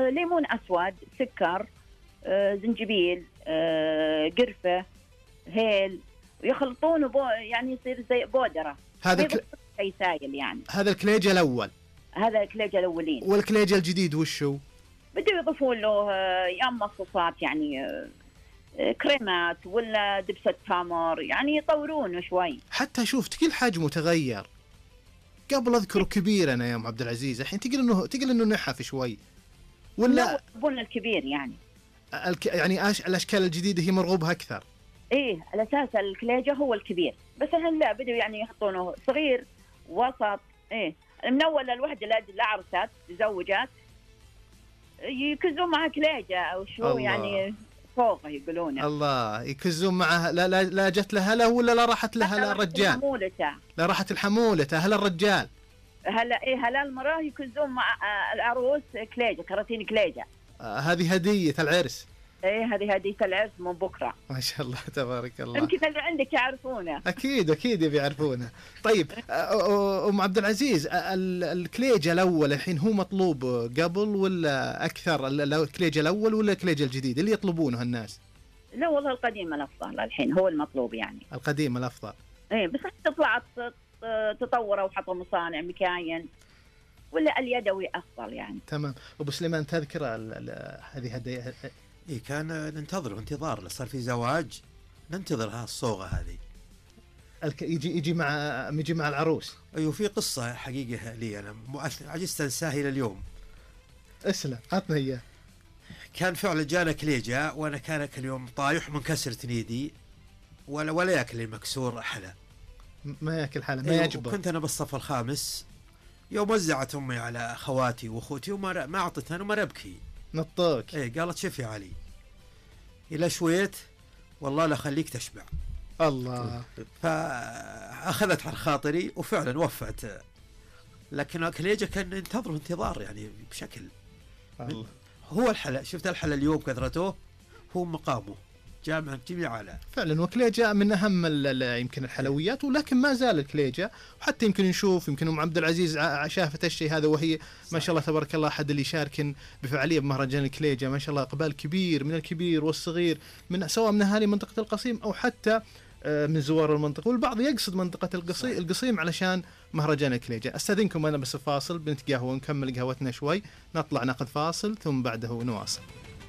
ليمون أسود، سكر، زنجبيل، قرفة، هيل، ويخلطونه يعني يصير زي بودرة. هذا شيء سائل يعني. هذا الكليجة الأول. هذا الكليجة الأولين. والكليجة الجديد وشو؟ بدوا يضيفون له يا مصاصات يعني كريمات ولا دبسة تمر، يعني يطورونه شوي. حتى شوفت كل حجمه تغير. قبل أذكره كبير أنا يا أم عبد العزيز، الحين تقول إنه نحف شوي ولا يبون الكبير يعني. يعني الأشكال الجديدة هي مرغوبها أكثر. إيه على أساس الكليجة هو الكبير، بس الحين لا، بدوا يعني يحطونه صغير وسط. إيه من أول الوحدة العرسات زوجات يكزون معها كليجة أو شو الله. يعني فوقه يقولون الله يكزون معها. لا جت لها لا ولا لا راحت لها لا الرجال. لا راحت الحمولة هلا الرجال. هلا المراه يكزون مع العروس كليجة، كراتين كليجة. هذه هدية العرس. ايه هذه هدية العرس من بكرة. ما شاء الله تبارك الله. يمكن اللي عندك يعرفونه. اكيد بيعرفونه. طيب ام عبد العزيز، الكليجة الاول الحين هو مطلوب قبل ولا اكثر؟ الكليجة الاول ولا الكليجة الجديد اللي يطلبونه الناس؟ لا والله القديم الافضل، الحين هو المطلوب يعني. القديم الافضل. ايه بس طلعت تطوروا وحطوا مصانع مكاين، ولا اليدوي افضل يعني. تمام. ابو سليمان تذكر هذه هدية؟ إيه كان ننتظر انتظار، صار في زواج ننتظر الصوغة هذه. يجي مع العروس. أيوة في قصة حقيقة لي أنا عجزت أنساها إلى اليوم. اسلم عطنا إياه. كان فعلا جانا كليجة وأنا كان اليوم طايح منكسر تنيدي ولا يأكل مكسور حلا. ما يأكل حلا ما يجبر. كنت أنا بالصف الخامس يوم وزعت أمي على خواتي وأخوتي وما أعطتها وما أبكي. نطوك. إيه قالت شوف يا علي إلى شويت والله لا خليك تشبع. الله. فأخذت على خاطري وفعلا وفت، لكن الكليجة كان ننتظره انتظار يعني بشكل الله. هو الحلا، شفت الحلا اليوم كثرته هو مقامه جميع على فعلا. وكليجة من أهم يمكن الحلويات، ولكن ما زال الكليجة. وحتى يمكن نشوف يمكن أم عبد العزيز شافت الشيء هذا، وهي ما شاء الله تبارك الله أحد اللي يشاركن بفعالية بمهرجان الكليجة، ما شاء الله إقبال كبير من الكبير والصغير، من سواء من أهالي منطقة القصيم أو حتى من زوار المنطقة، والبعض يقصد منطقة القصيم علشان مهرجان الكليجة. أستاذنكم أنا بس فاصل بنتقهوى ونكمل قهوتنا شوي، نطلع ناخذ فاصل ثم بعده نواصل.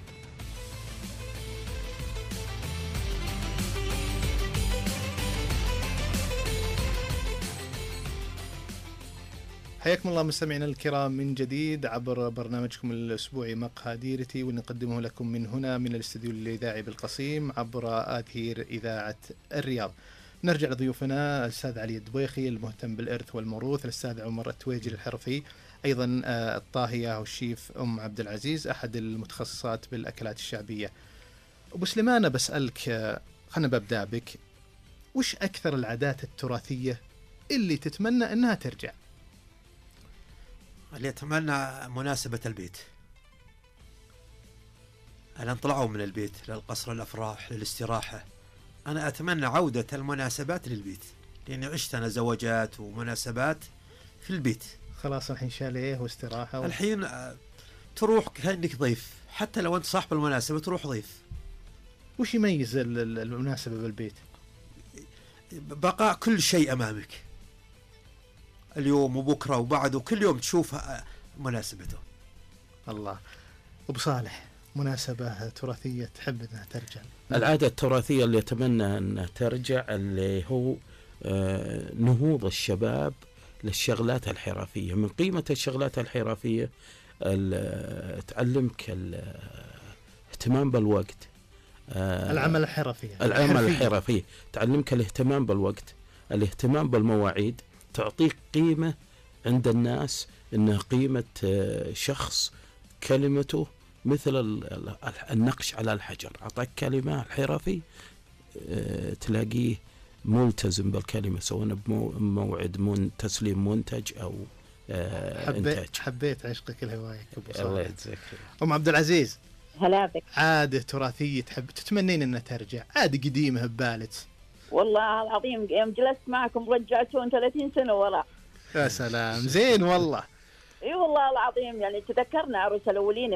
حياكم الله مستمعينا الكرام من جديد عبر برنامجكم الأسبوعي مقهى ديرتي، ونقدمه لكم من هنا من الاستديو الإذاعي بالقصيم عبر آثير إذاعة الرياض. نرجع لضيوفنا الأستاذ علي الدبيخي المهتم بالإرث والموروث، الأستاذ عمر التويجري الحرفي، أيضا الطاهية والشيف أم عبد العزيز أحد المتخصصات بالأكلات الشعبية. أبو سليمان بسألك، خلنا ببدأ بك، وش أكثر العادات التراثية اللي تتمنى أنها ترجع؟ اللي أتمنى مناسبة البيت، أنا طلعوا من البيت للقصر الأفراح للاستراحة. أنا أتمنى عودة المناسبات للبيت، لأني عشت أنا زواجات ومناسبات في البيت. خلاص الحين شاليه واستراحة الحين تروح كأنك ضيف، حتى لو أنت صاحب المناسبة تروح ضيف. وش يميز المناسبة بالبيت؟ بقاء كل شيء أمامك اليوم وبكرة وبعد، وكل يوم تشوف مناسبته. الله. أبو صالح، مناسبة تراثية تحب أنها ترجع؟ العادة التراثية اللي أتمنى أنها ترجع اللي هو نهوض الشباب للشغلات الحرفية. من قيمة الشغلات الحرفية تعلمك الاهتمام بالوقت، العمل الحرفي تعلمك الاهتمام بالوقت، الاهتمام بالمواعيد، تعطيك قيمة عند الناس، إنها قيمة شخص كلمته مثل النقش على الحجر. أعطاك كلمة الحرفي تلاقيه ملتزم بالكلمة، سواء بموعد تسليم منتج أو إنتاج. حبيت عشقك الهواية أبو صالح. الله يجزاك. أم عبد العزيز، هلا بك. عادة تراثية تتمنين أنها ترجع، عادة قديمة ببالك؟ والله العظيم يوم جلست معكم رجعتون 30 سنة وراء. يا سلام، زين والله. اي والله العظيم، يعني تذكرنا عروس الاولين